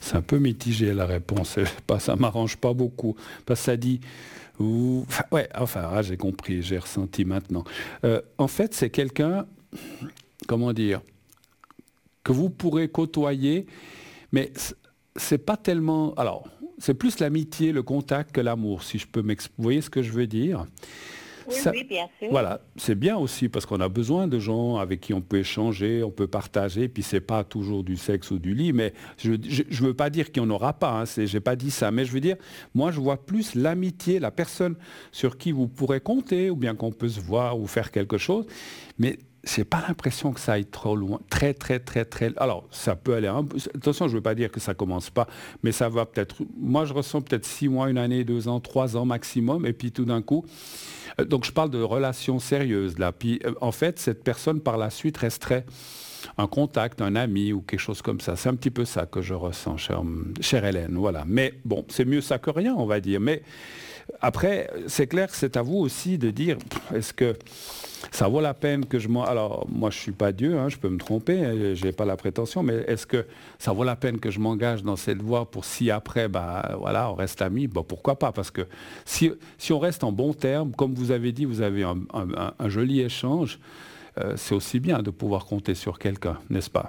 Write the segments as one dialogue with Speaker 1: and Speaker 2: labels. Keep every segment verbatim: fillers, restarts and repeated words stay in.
Speaker 1: C'est un peu mitigé la réponse. Pas, ça m'arrange pas beaucoup. Parce que ça dit... Ou, enfin, ouais, enfin, ah, j'ai compris, j'ai ressenti maintenant. Euh, en fait, c'est quelqu'un, comment dire, que vous pourrez côtoyer, mais c'est pas tellement... Alors, c'est plus l'amitié, le contact que l'amour, si je peux m'expliquer. Vous voyez ce que je veux dire?
Speaker 2: Oui,
Speaker 1: Ça,
Speaker 2: oui, bien sûr.
Speaker 1: voilà, c'est bien aussi parce qu'on a besoin de gens avec qui on peut échanger, on peut partager, puis c'est pas toujours du sexe ou du lit, mais je ne veux pas dire qu'il n'y en aura pas, hein, je n'ai pas dit ça, mais je veux dire, moi je vois plus l'amitié, la personne sur qui vous pourrez compter, ou bien qu'on peut se voir ou faire quelque chose, mais j'ai pas l'impression que ça aille trop loin, très très très très. Alors ça peut aller un peu. Attention, je veux pas dire que ça commence pas, mais ça va peut-être. Moi, je ressens peut-être six mois, une année, deux ans, trois ans maximum, et puis tout d'un coup. Euh, donc je parle de relations sérieuses là. Puis euh, en fait, cette personne par la suite resterait un contact, un ami ou quelque chose comme ça. C'est un petit peu ça que je ressens, chère, chère Hélène. Voilà. Mais bon, c'est mieux ça que rien, on va dire. Mais après, c'est clair que c'est à vous aussi de dire, est-ce que ça vaut la peine que je m'en... Alors, moi, je ne suis pas Dieu, hein, je peux me tromper, je n'ai pas la prétention, mais est-ce que ça vaut la peine que je m'engage dans cette voie pour si après, bah, voilà, on reste amis? Bon, pourquoi pas? Parce que si, si on reste en bons termes, comme vous avez dit, vous avez un, un, un joli échange, euh, c'est aussi bien de pouvoir compter sur quelqu'un, n'est-ce pas?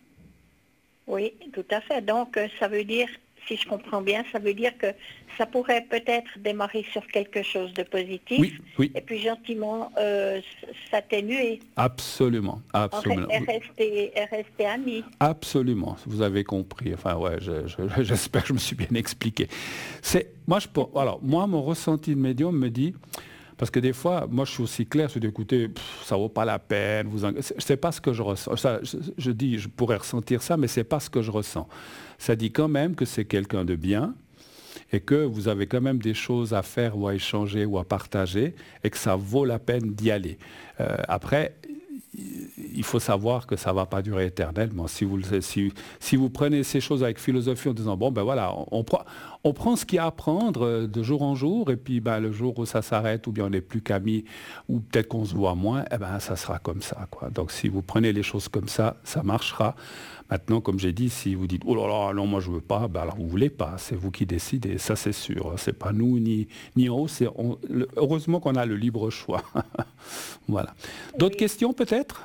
Speaker 2: Oui, tout à fait. Donc, ça veut dire, si je comprends bien, ça veut dire que ça pourrait peut-être démarrer sur quelque chose de positif,
Speaker 1: oui, oui.
Speaker 2: et puis gentiment euh, s'atténuer.
Speaker 1: Absolument, absolument.
Speaker 2: Et rester, et rester amis.
Speaker 1: Absolument, vous avez compris. Enfin, ouais, je, je, j'espère que je me suis bien expliqué. C'est, moi, je, alors, moi, mon ressenti de médium me dit, parce que des fois, moi, je suis aussi clair sur d'écouter, ça vaut pas la peine. Vous en... C'est pas ce que je ressens. Ça, je, je dis, je pourrais ressentir ça, mais c'est pas ce que je ressens. Ça dit quand même que c'est quelqu'un de bien et que vous avez quand même des choses à faire ou à échanger ou à partager et que ça vaut la peine d'y aller. Euh, après, il faut savoir que ça ne va pas durer éternellement. Si vous, si, si vous prenez ces choses avec philosophie en disant, bon, ben voilà, on, on, prend, on prend ce qu'il y a à prendre de jour en jour, et puis ben, le jour où ça s'arrête, ou bien on n'est plus qu'amis, ou peut-être qu'on se voit moins, eh ben, ça sera comme ça, quoi. Donc si vous prenez les choses comme ça, ça marchera. Maintenant, comme j'ai dit, si vous dites, oh là là, non, moi je ne veux pas, ben alors vous ne voulez pas, c'est vous qui décidez, ça c'est sûr. C'est pas nous, ni, ni eux, c'est on, le, heureusement qu'on a le libre choix. Voilà. D'autres oui. questions peut-être?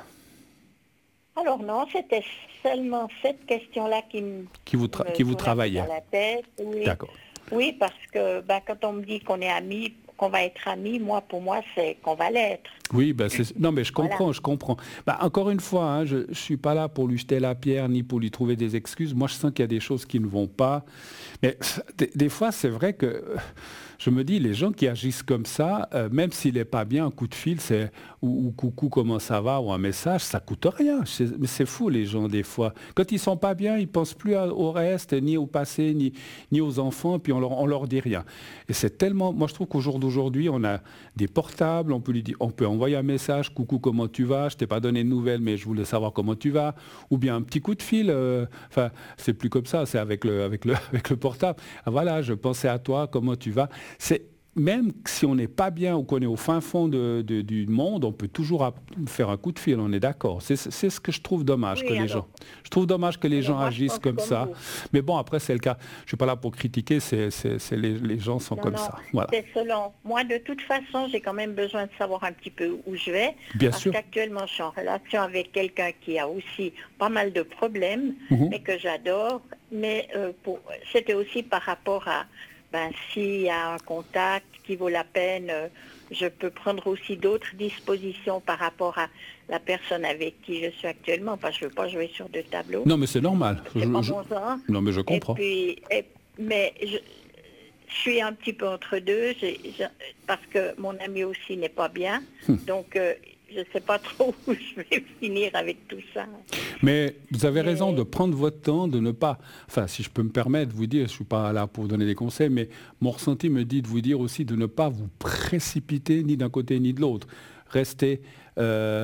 Speaker 2: Alors non, c'était seulement cette question-là qui me
Speaker 1: qui vous, tra- qui vous travaillait
Speaker 2: à la tête. Oui.
Speaker 1: D'accord.
Speaker 2: Oui, parce que ben, quand on me dit qu'on est amis, qu'on va être amis, moi, pour moi, c'est qu'on va l'être.
Speaker 1: Oui, ben c'est... non, mais je comprends,
Speaker 2: voilà.
Speaker 1: je comprends. Ben, encore une fois, hein, je ne suis pas là pour lui jeter la pierre ni pour lui trouver des excuses. Moi, je sens qu'il y a des choses qui ne vont pas. Mais des, des fois, c'est vrai que je me dis, les gens qui agissent comme ça, euh, même s'il n'est pas bien, un coup de fil, c'est ou, ou coucou, comment ça va, ou un message, ça coûte rien. C'est, mais c'est fou, les gens, des fois. Quand ils sont pas bien, ils pensent plus à, au reste, ni au passé, ni, ni aux enfants, puis on leur, on leur dit rien. Et c'est tellement... Moi, je trouve qu'au jour d'aujourd'hui, on a des portables, on peut lui dire, on peut envoyer un message, coucou, comment tu vas, je t'ai pas donné de nouvelles, mais je voulais savoir comment tu vas, ou bien un petit coup de fil, enfin, euh, c'est plus comme ça, c'est avec le, avec le, avec le portable. Ah, voilà, je pensais à toi, comment tu vas. C'est, même si on n'est pas bien ou qu'on est au fin fond de, de, du monde, on peut toujours faire un coup de fil, on est d'accord. C'est, c'est ce que je trouve dommage oui, que alors, les gens... Je trouve dommage que les gens agissent comme, comme ça. Vous. Mais bon, après, c'est le cas. Je ne suis pas là pour critiquer, c'est, c'est, c'est les, les gens sont
Speaker 2: non,
Speaker 1: comme
Speaker 2: non,
Speaker 1: ça. Voilà.
Speaker 2: C'est selon. Moi, de toute façon, j'ai quand même besoin de savoir un petit peu où je vais.
Speaker 1: Bien
Speaker 2: parce
Speaker 1: sûr.
Speaker 2: qu'actuellement, je suis en relation avec quelqu'un qui a aussi pas mal de problèmes,
Speaker 1: mm-hmm.
Speaker 2: mais que j'adore. Mais euh, pour... c'était aussi par rapport à... Ben, s'il y a un contact qui vaut la peine, euh, je peux prendre aussi d'autres dispositions par rapport à la personne avec qui je suis actuellement, parce que je ne veux pas jouer sur deux tableaux.
Speaker 1: Non, mais c'est normal.
Speaker 2: C'est
Speaker 1: je,
Speaker 2: pas
Speaker 1: je...
Speaker 2: mon genre.
Speaker 1: Non, mais je comprends.
Speaker 2: Et puis, et... mais je... je suis un petit peu entre deux, j'ai... Je... parce que mon ami aussi n'est pas bien. Hum. Donc, euh, je ne sais pas trop où je vais finir avec tout ça.
Speaker 1: Mais vous avez
Speaker 2: mais...
Speaker 1: raison de prendre votre temps, de ne pas... Enfin, si je peux me permettre de vous dire, je ne suis pas là pour vous donner des conseils, mais mon ressenti me dit de vous dire aussi de ne pas vous précipiter ni d'un côté ni de l'autre. Restez... Euh,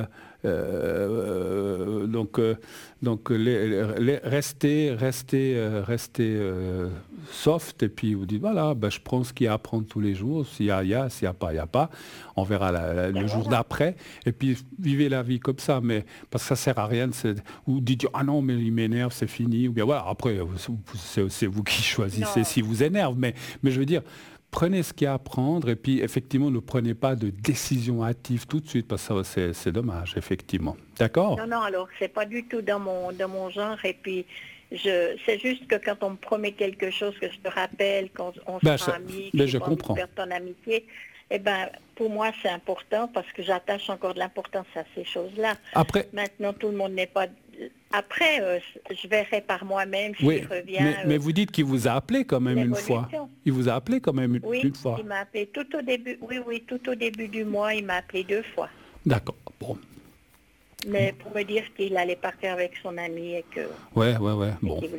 Speaker 1: euh, donc, euh, donc les, les, restez, restez, euh, restez euh, soft et puis vous dites voilà, ben, je prends ce qu'il y a à prendre tous les jours. S'il y a, il y a, s'il n'y a pas, il n'y a pas. On verra la, la, le jour d'après. Et puis vivez la vie comme ça, mais parce que ça sert à rien. De, ou dites ah non mais il m'énerve, c'est fini. Ou bien voilà. Après c'est, c'est vous qui choisissez non. S'il vous énerve, mais mais je veux dire. Prenez ce qu'il y a à prendre et puis effectivement ne prenez pas de décision hâtive tout de suite parce que c'est, c'est dommage effectivement. D'accord ?
Speaker 2: Non, non, alors c'est pas du tout dans mon, dans mon genre et puis je, c'est juste que quand on me promet quelque chose que je te rappelle, quand on
Speaker 1: ben,
Speaker 2: sera amis,
Speaker 1: que je comprends.
Speaker 2: perdre ton amitié, eh ben pour moi c'est important parce que j'attache encore de l'importance à ces choses-là.
Speaker 1: Après,
Speaker 2: maintenant tout le monde n'est pas... Après, euh, je verrai par moi-même s'il
Speaker 1: oui,
Speaker 2: revient.
Speaker 1: Mais,
Speaker 2: euh,
Speaker 1: mais vous dites qu'il vous a appelé quand même une fois. Il vous a appelé quand même une,
Speaker 2: oui,
Speaker 1: une fois.
Speaker 2: Il m'a appelé tout au début. Oui, oui, tout au début du mois, il m'a appelé deux fois.
Speaker 1: D'accord. Bon.
Speaker 2: Mais pour me dire qu'il allait partir avec son ami et que.
Speaker 1: Ouais, ouais, ouais. Bon.